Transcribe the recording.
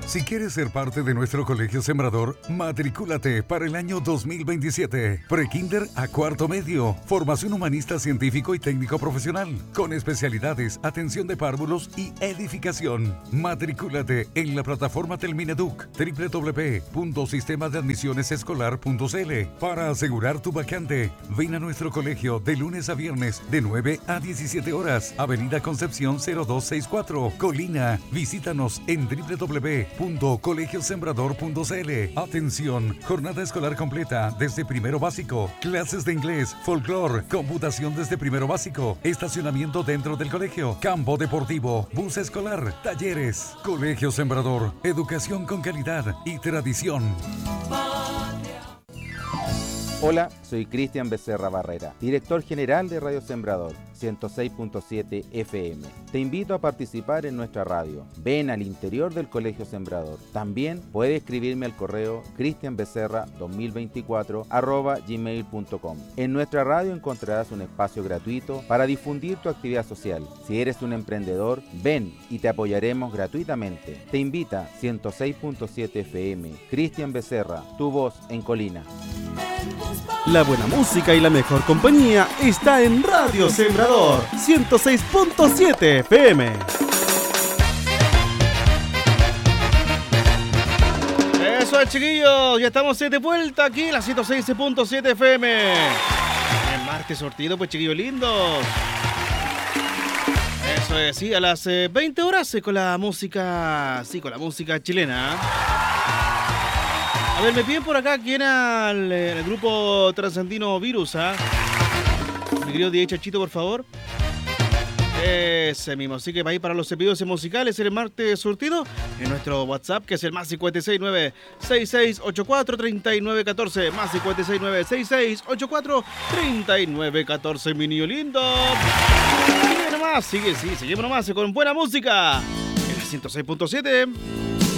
Si quieres ser parte de nuestro Colegio Sembrador, matricúlate para el año 2027. Prekinder a cuarto medio. Formación humanista, científico y técnico profesional. Con especialidades, atención de párvulos y edificación. Matricúlate en la plataforma Telmineduc, www.sistemadeadmisionesescolar.cl. Para asegurar tu vacante, ven a nuestro colegio de lunes a viernes de 9 a 17 horas. Avenida Concepción 0264, Colina. Visítanos en www.colegiosembrador.cl. Atención, jornada escolar completa desde primero básico, clases de inglés, folclore, computación desde primero básico, estacionamiento dentro del colegio, campo deportivo, bus escolar, talleres. Colegio Sembrador, educación con calidad y tradición. Hola, soy Cristian Becerra Barrera, director general de Radio Sembrador 106.7 FM. Te invito a participar en nuestra radio. Ven al interior del Colegio Sembrador. También puedes escribirme al correo cristianbecerra2024@gmail.com. En nuestra radio encontrarás un espacio gratuito para difundir tu actividad social. Si eres un emprendedor, ven y te apoyaremos gratuitamente. Te invita 106.7 FM. Cristian Becerra, tu voz en Colina. La buena música y la mejor compañía está en Radio Sembrador 106.7 FM. Eso es, chiquillos, ya estamos de vuelta aquí en la 106.7 FM. El martes sortido, pues, chiquillos lindos. Eso es, sí, a las 20 horas con la música, sí, con la música chilena. A ver, me piden por acá quién era el grupo Trasandino Virus, ¿ah? Mi querido DJ Chachito, por favor. Ese mismo. Así que ahí para los pedidos musicales el martes surtido en nuestro WhatsApp, que es el más 569-6684-3914. Más 569-6684-3914. Mi niño lindo. Sigue nomás, seguimos nomás con buena música. En el 106.7.